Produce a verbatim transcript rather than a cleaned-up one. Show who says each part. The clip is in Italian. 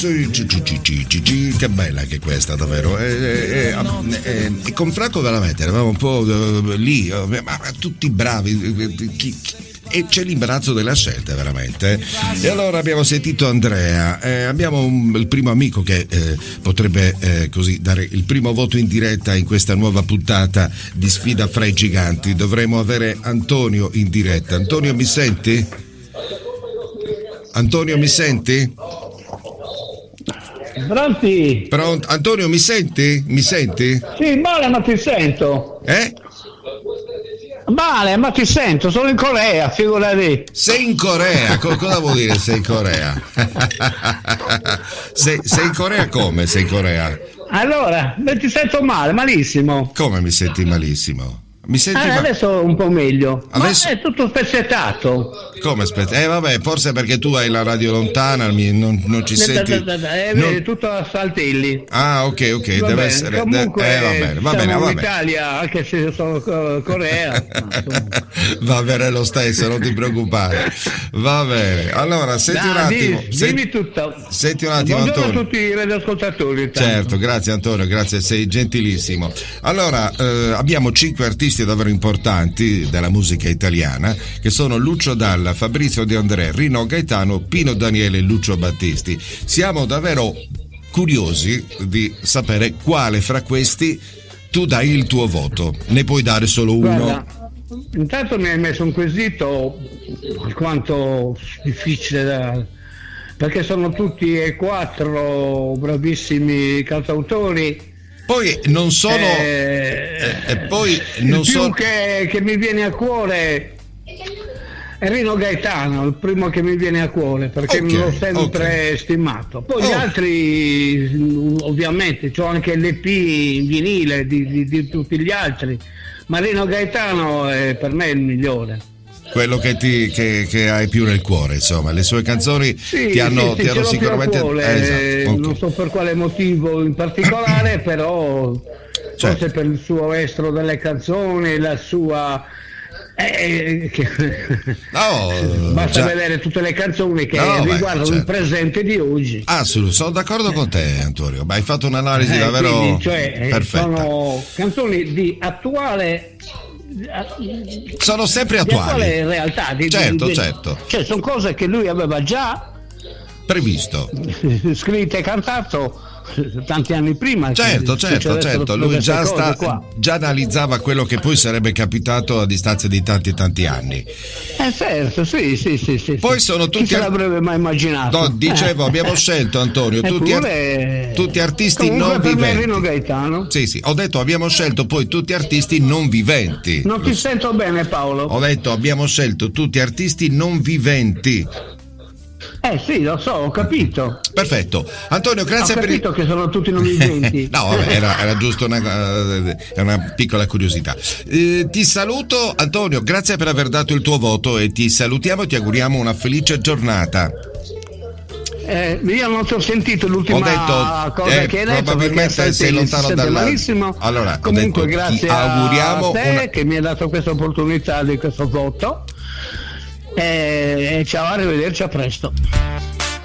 Speaker 1: Che bella che questa davvero e, e, e, e con Franco veramente eravamo un po' uh, lì uh, ma, ma tutti bravi chi, chi, e c'è l'imbarazzo della scelta veramente. E allora abbiamo sentito Andrea, eh, abbiamo un, il primo amico che eh, potrebbe eh, così dare il primo voto in diretta in questa nuova puntata di Sfida fra i giganti. Dovremo avere Antonio in diretta. Antonio, mi senti? Antonio, mi senti?
Speaker 2: Pronti?
Speaker 1: Pronto? Antonio, mi senti? Mi senti?
Speaker 2: Sì, male, ma ti sento.
Speaker 1: Eh?
Speaker 2: Male, ma ti sento, sono in Corea, figurati.
Speaker 1: Sei in Corea? Co- cosa vuol dire sei in Corea? sei, sei in Corea come sei in Corea?
Speaker 2: Allora, ti sento male, malissimo.
Speaker 1: Come mi senti malissimo? Mi senti
Speaker 2: eh,
Speaker 1: ma...
Speaker 2: adesso un po' meglio.
Speaker 1: Adesso...
Speaker 2: Ma è tutto spezzettato.
Speaker 1: Come aspetta? Eh vabbè, forse perché tu hai la radio lontana, non, non ci senti.
Speaker 2: Da, da, da, è
Speaker 1: non...
Speaker 2: tutto a saltelli.
Speaker 1: Ah, ok, ok,
Speaker 2: va
Speaker 1: deve
Speaker 2: bene.
Speaker 1: essere.
Speaker 2: Comunque,
Speaker 1: eh, va bene, va bene, va
Speaker 2: in
Speaker 1: bene.
Speaker 2: Italia, anche se sono uh, Corea.
Speaker 1: Va bene lo stesso, non ti preoccupare. Va bene. Allora, senti
Speaker 2: da,
Speaker 1: un attimo.
Speaker 2: Dimmi,
Speaker 1: senti,
Speaker 2: dimmi tutto.
Speaker 1: Senti un attimo,
Speaker 2: Buongiorno
Speaker 1: Antonio.
Speaker 2: a tutti i radioascoltatori. Tanto.
Speaker 1: Certo, grazie Antonio, grazie, sei gentilissimo. Allora, eh, abbiamo cinque artisti davvero importanti della musica italiana che sono Lucio Dalla, Fabrizio De André, Rino Gaetano, Pino Daniele e Lucio Battisti. Siamo davvero curiosi di sapere quale fra questi tu dai il tuo voto. Ne puoi dare solo uno?
Speaker 2: Guarda, intanto mi hai messo un quesito alquanto difficile da... perché sono tutti e quattro bravissimi cantautori.
Speaker 1: Poi non sono
Speaker 2: eh,
Speaker 1: e, e poi non
Speaker 2: il più
Speaker 1: so...
Speaker 2: che, che mi viene a cuore è Rino Gaetano, il primo che mi viene a cuore perché
Speaker 1: okay,
Speaker 2: l'ho sempre
Speaker 1: okay.
Speaker 2: stimato. Poi
Speaker 1: oh.
Speaker 2: gli altri ovviamente c'ho anche l'E P in vinile di, di, di tutti gli altri, ma Rino Gaetano è per me il migliore.
Speaker 1: Quello che ti che, che hai più nel cuore, insomma, le sue canzoni
Speaker 2: sì,
Speaker 1: ti hanno,
Speaker 2: sì, sì,
Speaker 1: ti hanno sicuramente
Speaker 2: cuore,
Speaker 1: eh, esatto, okay.
Speaker 2: Non so per quale motivo in particolare, però
Speaker 1: certo.
Speaker 2: Forse per il suo estro delle canzoni, la sua eh, che...
Speaker 1: no,
Speaker 2: basta
Speaker 1: già...
Speaker 2: vedere tutte le canzoni che
Speaker 1: no,
Speaker 2: riguardano
Speaker 1: beh, certo.
Speaker 2: il presente di oggi.
Speaker 1: Ah, sono d'accordo con te, Antonio, ma hai fatto un'analisi
Speaker 2: eh,
Speaker 1: davvero
Speaker 2: quindi, cioè,
Speaker 1: perfetta.
Speaker 2: Sono canzoni di attuale
Speaker 1: sono sempre attuali,
Speaker 2: di realtà di,
Speaker 1: certo
Speaker 2: di,
Speaker 1: certo
Speaker 2: cioè sono cose che lui aveva già
Speaker 1: previsto,
Speaker 2: scritto e cantato tanti anni prima.
Speaker 1: Certo, certo, certo. Lui già, sta, già analizzava quello che poi sarebbe capitato a distanza di tanti e tanti anni.
Speaker 2: Eh certo, sì, sì, sì, sì.
Speaker 1: Poi sono tutti.
Speaker 2: Chi se l'avrebbe mai immaginato?
Speaker 1: No, dicevo,
Speaker 2: eh.
Speaker 1: abbiamo scelto, Antonio, tutti,
Speaker 2: Eppure,
Speaker 1: ar- tutti artisti
Speaker 2: comunque
Speaker 1: non
Speaker 2: per
Speaker 1: viventi.
Speaker 2: me Rino Gaetano.
Speaker 1: Sì, sì, ho detto abbiamo scelto poi tutti artisti non viventi.
Speaker 2: Non ti Lo... sento bene, Paolo.
Speaker 1: Ho detto abbiamo scelto tutti artisti non viventi.
Speaker 2: Eh sì, lo so, ho capito.
Speaker 1: Perfetto. Antonio, grazie
Speaker 2: ho
Speaker 1: per il...
Speaker 2: Ho capito che sono tutti non viventi.
Speaker 1: No, vabbè, era, era giusto una, una piccola curiosità. Eh, ti saluto, Antonio, grazie per aver dato il tuo voto e ti salutiamo e ti auguriamo una felice giornata.
Speaker 2: Eh, io non ti ho sentito l'ultima
Speaker 1: ho detto,
Speaker 2: cosa
Speaker 1: eh,
Speaker 2: che hai detto,
Speaker 1: probabilmente sei lontano dalla...
Speaker 2: malissimo.
Speaker 1: Allora,
Speaker 2: comunque
Speaker 1: ho detto,
Speaker 2: grazie
Speaker 1: auguriamo
Speaker 2: a te
Speaker 1: una...
Speaker 2: che mi hai dato questa opportunità di questo voto e, e ciao, arrivederci, a presto.